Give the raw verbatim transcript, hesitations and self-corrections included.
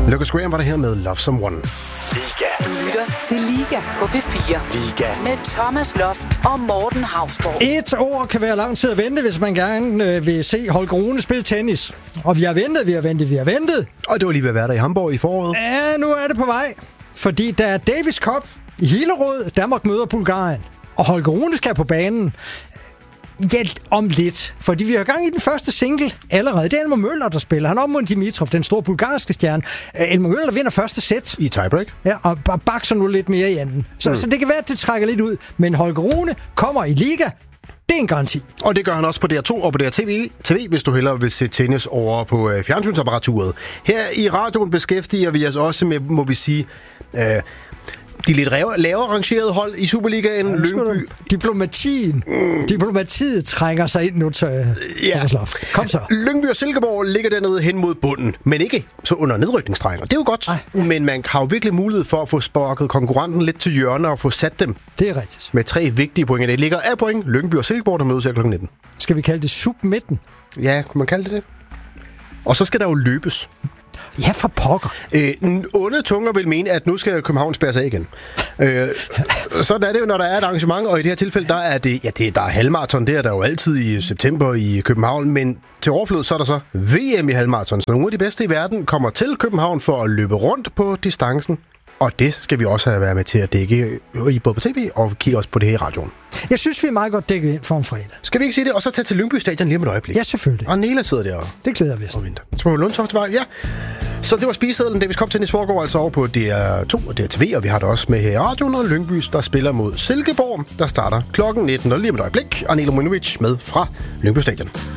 Lucas Graham var der her med Love Someone. Liga. Du lytter til Liga på P fire. Liga. Med Thomas Loft og Morten Hausborg. Et år kan være lang tid at vente, hvis man gerne øh, vil se Holger Rune spille tennis. Og vi har ventet, vi har ventet, vi har ventet. Og det var lige ved at være der i Hamburg i foråret. Ja, nu er det på vej. Fordi der er Davis Cup i Hillerød. Danmark møder Bulgarien. Og Holger Rune skal på banen. Ja, om lidt. Fordi vi har gang i den første single allerede. Det er Elmer Møller, der spiller. Han er op mod Dimitrov, den store bulgarske stjerne. Elmer Møller vinder første sæt. I tiebreak. Ja, og bakser nu lidt mere i anden. Så, mm. så det kan være, at det trækker lidt ud. Men Holger Rune kommer i liga. Det er en garanti. Og det gør han også på D R to og på D R T V, T V, hvis du hellere vil se tennis over på øh, fjernsynsapparaturet. Her i radioen beskæftiger vi os også med, må vi sige, øh, de lidt lavere rangerede hold i Superligaen. Ja, Lyngby. Diplomatien. Mm. Diplomatiet trænger sig ind nu til ja. Kom så. Lyngby og Silkeborg ligger dernede hen mod bunden, men ikke så under nedrykningsstregen. Og det er jo godt, Ej, ja. Men man har jo virkelig mulighed for at få sparket konkurrenten lidt til hjørne og få sat dem. Det er rigtigt. Med tre vigtige point. Det ligger af point. Lyngby og Silkeborg, der mødes her klokken nitten. Skal vi kalde det submidten? Ja, kunne man kalde det det? Og så skal der jo løbes. Ja, for pokker. Øh, onde tunger vil mene, at nu skal København spærre sig igen. Øh, sådan er det jo, når der er et arrangement, og i det her tilfælde, der er det, ja, det, der er halvmarathon, det er der jo altid i september i København, men til overflod, så er der så V M i halvmarathon. Så nogle af de bedste i verden kommer til København for at løbe rundt på distancen, og det skal vi også have været med til at dække i både på tv og kigge også på det her i radioen. Jeg synes, vi er meget godt dækket ind for en fredag. Skal vi ikke sige det? Og så tage til Lyngby Stadion lige om et øjeblik. Ja, selvfølgelig. Og Nela sidder der. Det glæder vi os. Og venter. Så på Lundtoftvej, ja. Så det var spisesedlen. Davis Cup Tennis foregår altså over på D R to og D R T V, og vi har det også med her i radioen, og Lyngby, der spiller mod Silkeborg, der starter klokken nitten, og lige om et øjeblik, Anela Mojnovic med fra Lyngby Stadion.